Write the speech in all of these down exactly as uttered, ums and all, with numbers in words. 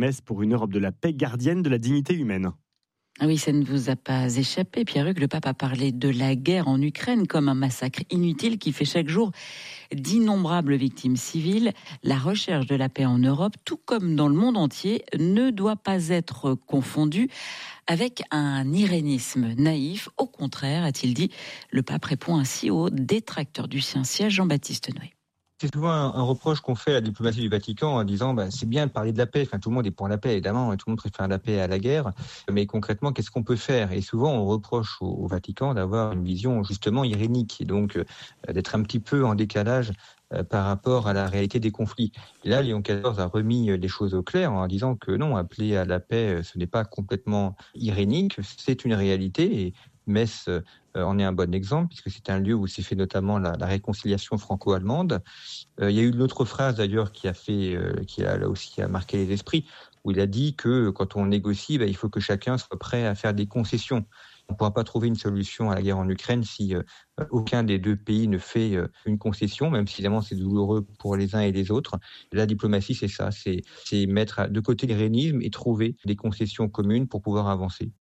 messe pour une Europe de la paix, gardienne de la dignité humaine. Ah oui, ça ne vous a pas échappé, Pierre-Hugues. Le pape a parlé de la guerre en Ukraine comme un massacre inutile qui fait chaque jour d'innombrables victimes civiles. La recherche de la paix en Europe, tout comme dans le monde entier, ne doit pas être confondue avec un irénisme naïf. Au contraire, a-t-il dit, le pape répond ainsi au détracteur du Saint-Siège, Jean-Baptiste Noé. C'est souvent un, un reproche qu'on fait à la diplomatie du Vatican en disant bah, c'est bien de parler de la paix, enfin tout le monde est pour la paix évidemment, et tout le monde préfère la paix à la guerre, mais concrètement qu'est-ce qu'on peut faire? Et souvent on reproche au, au Vatican d'avoir une vision justement irénique, et donc euh, d'être un petit peu en décalage euh, par rapport à la réalité des conflits. Et là, Léon quatorze a remis les choses au clair en disant que non, appeler à la paix, ce n'est pas complètement irénique, c'est une réalité, et Metz euh, en est un bon exemple, puisque c'est un lieu où s'est fait notamment la, la réconciliation franco-allemande. Euh, il y a eu une autre phrase d'ailleurs qui a fait, euh, qui a là aussi a marqué les esprits, où il a dit que quand on négocie, bah, il faut que chacun soit prêt à faire des concessions. On ne pourra pas trouver une solution à la guerre en Ukraine si euh, aucun des deux pays ne fait euh, une concession, même si évidemment c'est douloureux pour les uns et les autres. La diplomatie, c'est ça, c'est, c'est mettre de côté l'irénisme et trouver des concessions communes pour pouvoir avancer.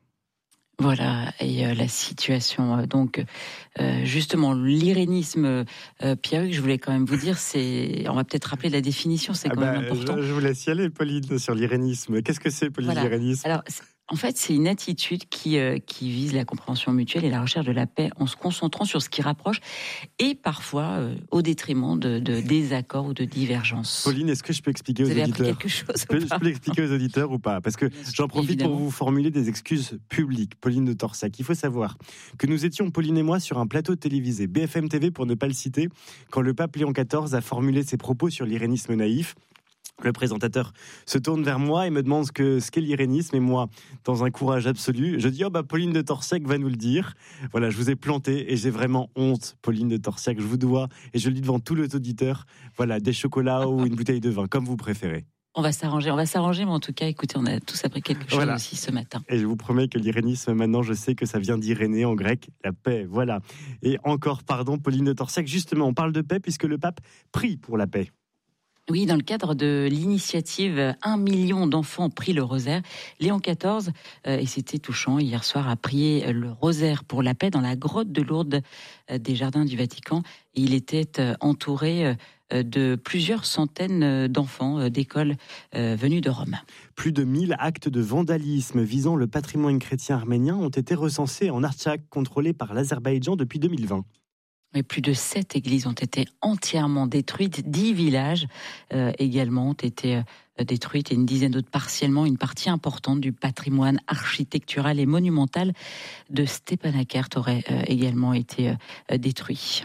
Voilà, et euh, la situation, euh, donc, euh, justement, l'irénisme, euh, Pierre-Hugues, je voulais quand même vous dire, c'est, on va peut-être rappeler la définition, c'est quand ah bah, même important. Je, je vous laisse y aller, Pauline, sur l'irénisme. Qu'est-ce que c'est, Pauline, voilà. l'irénisme? Alors, en fait, c'est une attitude qui, euh, qui vise la compréhension mutuelle et la recherche de la paix en se concentrant sur ce qui rapproche et parfois euh, au détriment de, de désaccords ou de divergences. Pauline, est-ce que je peux expliquer vous aux avez auditeurs appris quelque chose je peux, je peux l'expliquer aux auditeurs ou pas? Parce que j'en profite Évidemment. pour vous formuler des excuses publiques. Pauline de Torsac, il faut savoir que nous étions, Pauline et moi, sur un plateau télévisé, B F M T V pour ne pas le citer, quand le pape Léon quatorze a formulé ses propos sur l'irénisme naïf. Le présentateur se tourne vers moi et me demande ce, que, ce qu'est l'irénisme, et moi, dans un courage absolu, je dis oh bah Pauline de Torsac va nous le dire. Voilà, je vous ai planté et j'ai vraiment honte, Pauline de Torsac. Je vous dois, et je le dis devant tout l'auditeur, voilà, des chocolats ou une bouteille de vin, comme vous préférez. On va s'arranger, on va s'arranger, mais en tout cas, écoutez, on a tous appris quelque chose voilà. aussi ce matin. Et je vous promets que l'irénisme, maintenant, je sais que ça vient d'Irénée en grec, la paix, voilà. Et encore, pardon, Pauline de Torsac, justement, on parle de paix puisque le pape prie pour la paix. Oui, dans le cadre de l'initiative Un million d'enfants ont pris le rosaire, Léon quatorze, euh, et c'était touchant, hier soir, a prié le rosaire pour la paix dans la grotte de Lourdes euh, des Jardins du Vatican. Et il était euh, entouré euh, de plusieurs centaines d'enfants euh, d'écoles euh, venus de Rome. Plus de mille actes de vandalisme visant le patrimoine chrétien arménien ont été recensés en Artsakh, contrôlé par l'Azerbaïdjan depuis deux mille vingt. Mais plus de sept églises ont été entièrement détruites, dix villages euh, également ont été euh, détruites et une dizaine d'autres partiellement. Une partie importante du patrimoine architectural et monumental de Stepanakert aurait euh, également été euh, détruit.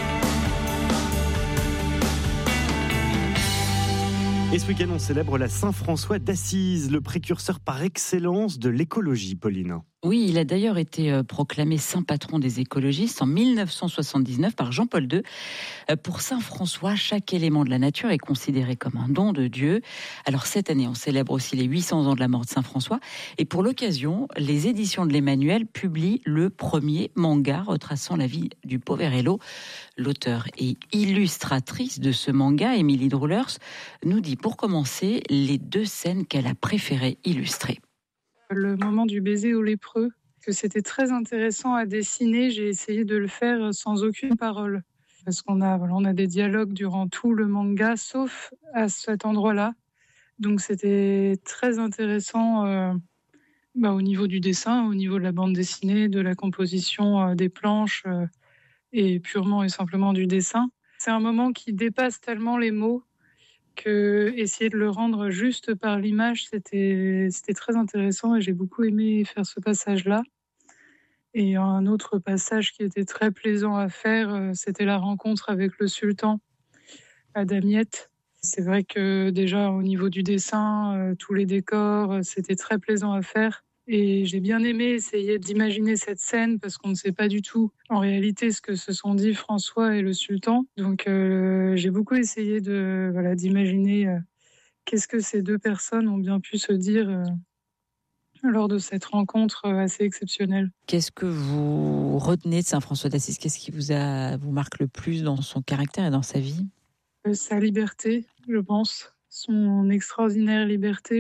Et ce week-end, on célèbre la Saint-François d'Assise, le précurseur par excellence de l'écologie, Pauline. Oui, il a d'ailleurs été proclamé saint patron des écologistes en dix-neuf cent soixante-dix-neuf par Jean-Paul deux. Pour saint François, chaque élément de la nature est considéré comme un don de Dieu. Alors cette année, on célèbre aussi les huit cents ans de la mort de saint François. Et pour l'occasion, les éditions de l'Emmanuel publient le premier manga retraçant la vie du Poverello. L'auteur et illustratrice de ce manga, Émilie Droulers, nous dit pour commencer les deux scènes qu'elle a préféré illustrer. Le moment du baiser au lépreux, que c'était très intéressant à dessiner. J'ai essayé de le faire sans aucune parole. Parce qu'on a, voilà, on a des dialogues durant tout le manga, sauf à cet endroit-là. Donc c'était très intéressant euh, bah, au niveau du dessin, au niveau de la bande dessinée, de la composition euh, des planches euh, et purement et simplement du dessin. C'est un moment qui dépasse tellement les mots que essayer de le rendre juste par l'image, c'était, c'était très intéressant et j'ai beaucoup aimé faire ce passage-là. Et un autre passage qui était très plaisant à faire, c'était la rencontre avec le sultan à Damiette. C'est vrai que déjà au niveau du dessin, tous les décors, c'était très plaisant à faire. Et j'ai bien aimé essayer d'imaginer cette scène parce qu'on ne sait pas du tout en réalité ce que se sont dit François et le sultan. Donc euh, j'ai beaucoup essayé de, voilà, d'imaginer euh, qu'est-ce que ces deux personnes ont bien pu se dire euh, lors de cette rencontre euh, assez exceptionnelle. Qu'est-ce que vous retenez de saint François d'Assise ? Qu'est-ce qui vous, a, vous marque le plus dans son caractère et dans sa vie ? euh, Sa liberté, je pense, son extraordinaire liberté.